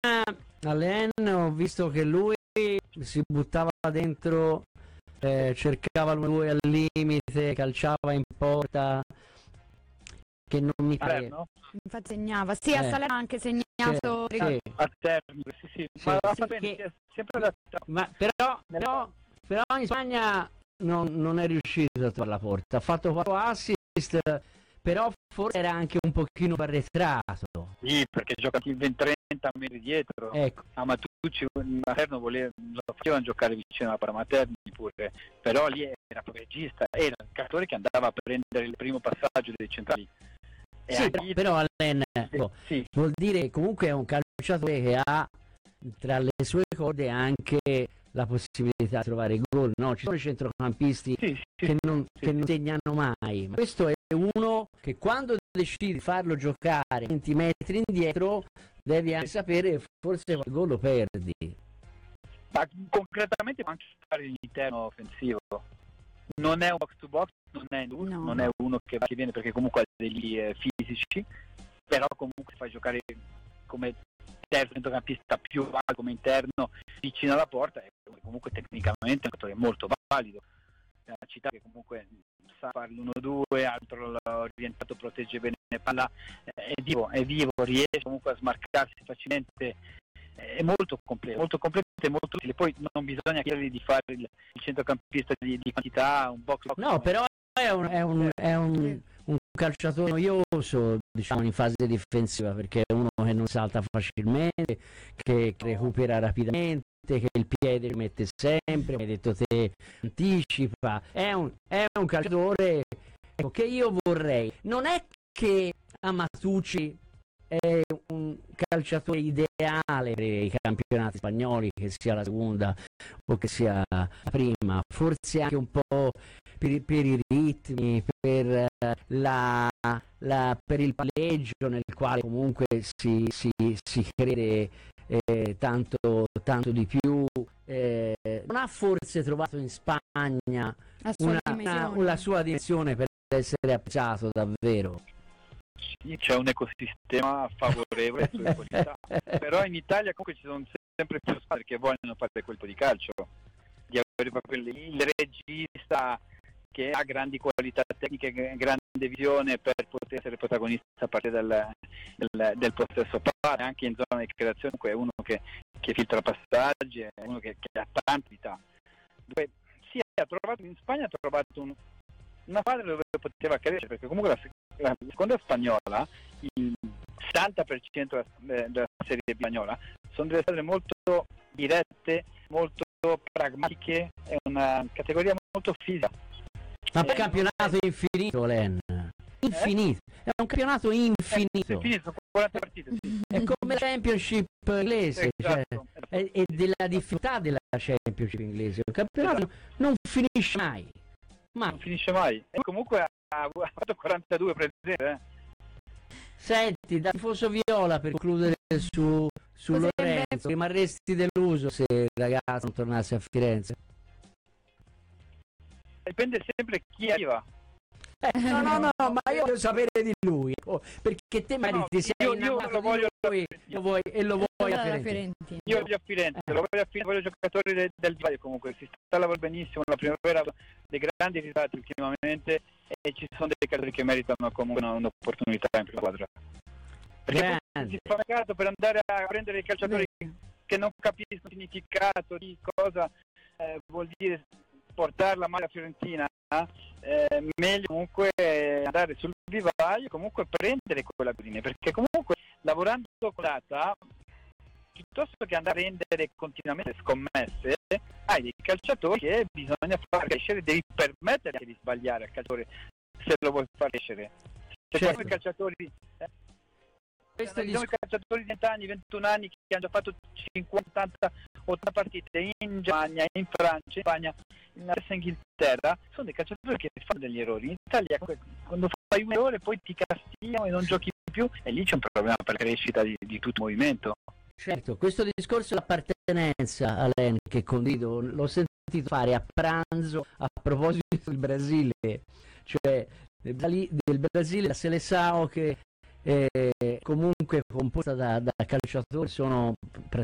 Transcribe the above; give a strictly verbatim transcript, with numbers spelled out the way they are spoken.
Alain, ho visto che lui si buttava dentro, eh, cercava lui al limite, calciava in porta, che non mi pare. No? Infatti segnava, sì, a Eh. Salerno ha anche segnato. Sì, sì. A Terni, sì, sì, Sì, ma va sì, bene, che- sempre da... Ma però, però, però in Spagna non, non è riuscito a trovare la porta, ha fatto quattro assist, però forse era anche un pochino arretrato. Sì, perché gioca trenta metri dietro. Ecco. A Matucci, Materno voleva, lo facevano giocare vicino alla Paramaterni pure, però lì era proprio regista, era il calciatore che andava a prendere il primo passaggio dei centrali. E Sì, anche- però Alain, sì, oh, sì. vuol dire che comunque è un calciatore che ha tra le sue corde anche la possibilità di trovare gol, no? Ci sono i centrocampisti Sì, sì, che non, sì, che non sì. segnano mai, ma questo è uno che quando decidi di farlo giocare venti metri indietro devi anche sapere forse quel gol lo perdi. Ma concretamente può anche fare l'interno offensivo. Non è un box to box, non è, un- No. non è uno che va e viene perché comunque ha degli eh, fisici, però comunque fa giocare come terzo centrocampista più alto come interno vicino alla porta e comunque tecnicamente è un giocatore molto valido. È una città che comunque sa fare l'uno due, altro orientato, protegge bene palla, è vivo, è vivo, riesce comunque a smarcarsi facilmente, è molto completo, molto completo e molto utile. Poi non bisogna chiedergli di fare il, il centrocampista di, di quantità, un box box. No, però è un, è un, è un, un calciatore noioso, diciamo, in fase difensiva, perché è uno che non salta facilmente, che recupera rapidamente, che il piede li mette sempre, come hai detto te, anticipa. È un, è un calciatore, ecco, che io vorrei. Non è che Amatucci è un calciatore ideale per i campionati spagnoli, che sia la seconda o che sia la prima, forse anche un po' per, per i ritmi, per, la, la, per il palleggio nel quale comunque si, si, si crede eh, tanto, tanto di più. Eh, non ha forse trovato in Spagna La sua una, dimensione. una, la sua dimensione per essere apprezzato davvero. Sì, c'è un ecosistema favorevole sulle qualità, però in Italia comunque ci sono sempre più squadre che vogliono fare quel tipo di calcio, di avere proprio il, il regista che ha grandi qualità tecniche, grande visione per poter essere protagonista a partire dal, del, del possesso palla, anche in zona di creazione. Comunque è uno che, che filtra passaggi, è uno che, che ha tanta abilità. Dove, sì, ha trovato in Spagna, ha trovato un, una squadra dove poteva crescere, perché comunque la, la seconda spagnola, il settanta per cento della, della Serie B spagnola sono delle squadre molto dirette, molto pragmatiche, è una categoria molto fisica. Ma Eh, poi campionato infinito, Len. Infinito. È un campionato infinito. È finito, sono quaranta partite. Sì. È come la Championship inglese, cioè, Esatto. è, è della difficoltà della Championship inglese. Un campionato non finisce mai. Non Mai. finisce mai. E comunque ha, ha fatto quarantadue presente, eh. Senti, da tifoso viola, per concludere su, su Cos'è Lorenzo, invece? rimarresti deluso se il ragazzo non tornasse a Firenze? Dipende sempre chi arriva. Eh, no, no, no, ma io voglio sapere di lui, oh, perché te magari No, ti sei io- io innamorato lo di voglio- lui lo vuoi, e lo vuoi a Alla Firenze. Fiorentina. Io voglio a Firenze, Eh. lo voglio a Firenze, voglio giocatori de- del Valle comunque, si sta lavorando benissimo, la primavera ha dei grandi risultati ultimamente e ci sono dei calciatori che meritano comunque una- un'opportunità in prima squadra. Perché poi Grande. si fa mercato per andare a prendere i calciatori che non capiscono il significato di cosa eh, vuol dire portare la maglia fiorentina, eh, meglio comunque andare sul vivaio e comunque prendere quella linea, perché comunque lavorando con data, piuttosto che andare a rendere continuamente scommesse, hai dei calciatori che bisogna far crescere, devi permettere anche di sbagliare al calciatore se lo vuoi far crescere. Se Certo. poi i calciatori eh, Questo Abbiamo i calciatori di venti anni, ventuno anni che hanno già fatto cinquanta, ottanta, ottanta partite in Germania, in Francia, in Spagna, in stessa Inghilterra, sono dei calciatori che fanno degli errori. In Italia quando fai un errore poi ti castigano e non giochi più e lì c'è un problema per la crescita di, di tutto il movimento. Certo, questo discorso dell'appartenenza, Alain, che condivido, l'ho sentito fare a pranzo a proposito del Brasile, cioè del, Brali- del Brasile, la Seleção che eh, comunque composta da, da calciatori, sono